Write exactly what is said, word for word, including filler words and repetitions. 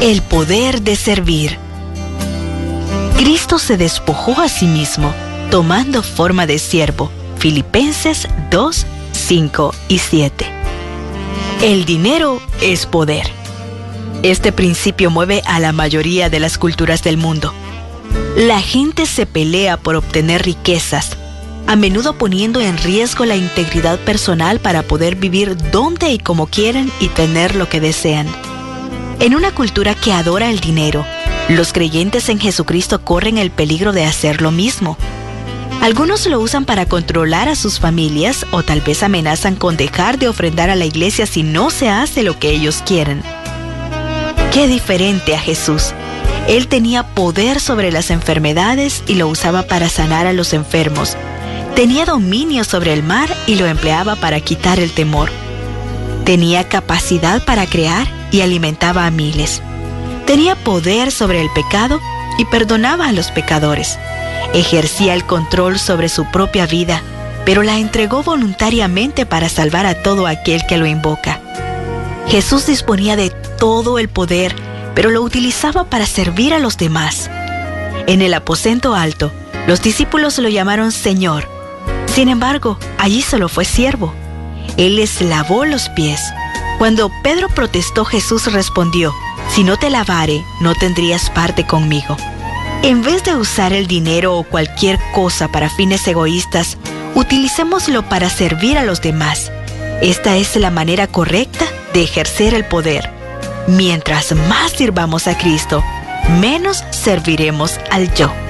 El poder de servir. Cristo se despojó a sí mismo, tomando forma de siervo. Filipenses dos, cinco y siete. El dinero es poder. Este principio mueve a la mayoría de las culturas del mundo. La gente se pelea por obtener riquezas, a menudo poniendo en riesgo la integridad personal para poder vivir donde y como quieren y tener lo que desean. En una cultura que adora el dinero, los creyentes en Jesucristo corren el peligro de hacer lo mismo. Algunos lo usan para controlar a sus familias o tal vez amenazan con dejar de ofrendar a la iglesia si no se hace lo que ellos quieren. Qué diferente a Jesús. Él tenía poder sobre las enfermedades y lo usaba para sanar a los enfermos. Tenía dominio sobre el mar y lo empleaba para quitar el temor. Tenía capacidad para crear y alimentaba a miles. Tenía poder sobre el pecado y perdonaba a los pecadores. Ejercía el control sobre su propia vida, pero la entregó voluntariamente para salvar a todo aquel que lo invoca. Jesús disponía de todo el poder, pero lo utilizaba para servir a los demás. En el aposento alto, los discípulos lo llamaron Señor. Sin embargo, allí solo fue siervo. Él les lavó los pies. Cuando Pedro protestó, Jesús respondió: si no te lavare, no tendrías parte conmigo. En vez de usar el dinero o cualquier cosa para fines egoístas, utilicémoslo para servir a los demás. Esta es la manera correcta de ejercer el poder. Mientras más sirvamos a Cristo, menos serviremos al yo.